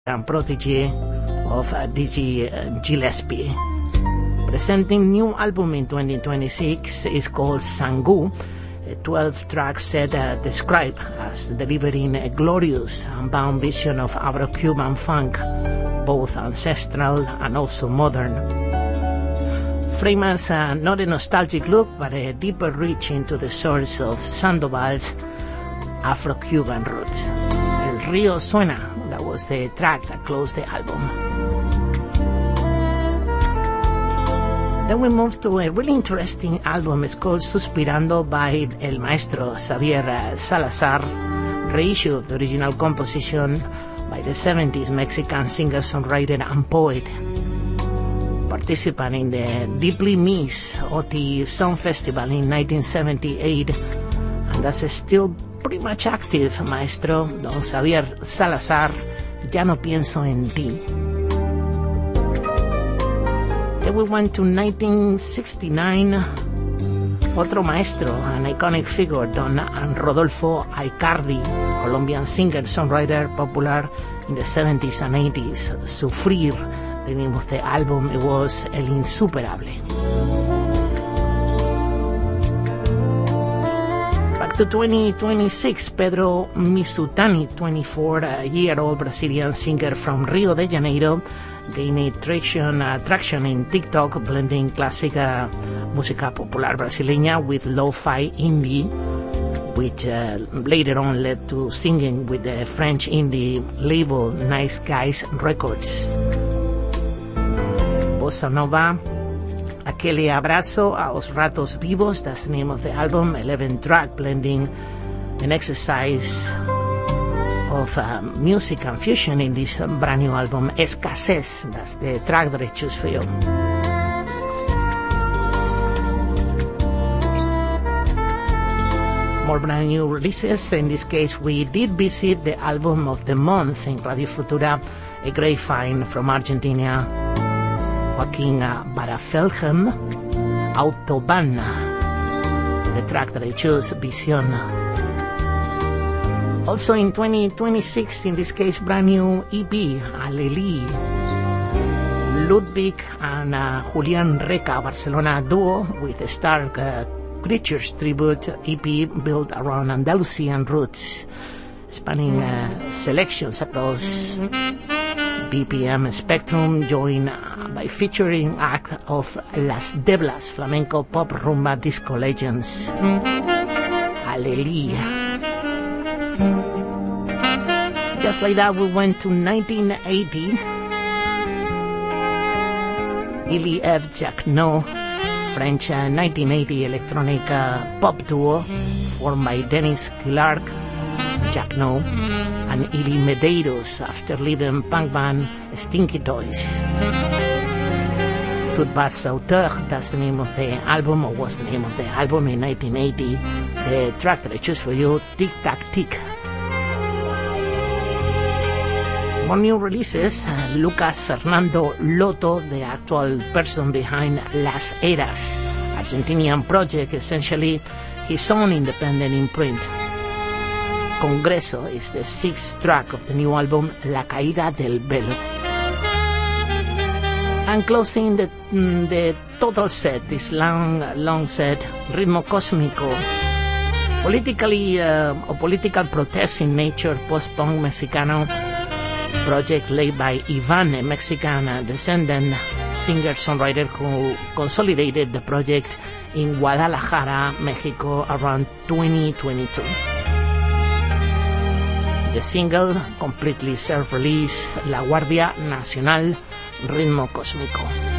and protege of Dizzy Gillespie. Presenting new album in 2026 is called Sangu, a 12-track set described as delivering a glorious, unbound vision of Afro-Cuban funk, both ancestral and also modern. Frame as not a nostalgic look, but a deeper reach into the source of Sandoval's Afro-Cuban roots. El Río Suena, that was the track that closed the album. Then we move to a really interesting album. It's called Suspirando by El Maestro Xavier Salazar, reissue of the original composition by the 70s Mexican singer-songwriter and poet, participant in the Deeply Miss OT Song Festival in 1978, and as a still pretty much active maestro, Don Xavier Salazar, Ya no pienso en ti. Then we went to 1969, otro maestro, an iconic figure, Don Rodolfo Aicardi, Colombian singer-songwriter, popular in the 70s and 80s. Sufrir, the name of the album, it was El Insuperable. Back to 2026, Pedro Misutani, 24-year-old Brazilian singer from Rio de Janeiro, gaining traction in TikTok, blending classic música popular brasileña with lo-fi indie, which later on led to singing with the French indie label Nice Guys Records. Bossa Nova, Aquele Abrazo, Aos Ratos Vivos, that's the name of the album, 11-track, blending an exercise of music and fusion in this brand new album. Escasez, that's the track that I choose for you. More brand new releases. In this case, we did visit the album of the month in Radio Futura, a great find from Argentina, Joaquin Barafelhem, Autobahn, the track that I chose, Visión. Also in 2026, in this case, brand new EP, Aleli, Ludwig and Julián Reca, Barcelona duo with a Stark Creatures tribute EP built around Andalusian roots, spanning selections across BPM spectrum, joined by featuring act of Las Deblas, flamenco pop rumba disco legends. Aleli. Just like that, we went to 1980. Ili F. Jacquenot, French 1980 electronic pop duo formed by Dennis Clark, Jacquenot, and Ili Medeiros after leaving punk band Stinky Toys. Tout Bad Sauteur, that's the name of the album, or was the name of the album in 1980. The track that I choose for you, Tic Tac Tic. More new releases, Lucas Fernando Loto, the actual person behind Las Eras, Argentinian project, essentially his own independent imprint. Congreso is the 6th track of the new album, La Caída del Velo. And closing the total set, this long set, Ritmo Cósmico, political protest in nature, post-punk Mexicano project led by Ivan, a Mexican descendant singer-songwriter who consolidated the project in Guadalajara, Mexico around 2022. The single, completely self-released, La Guardia Nacional, Ritmo Cósmico.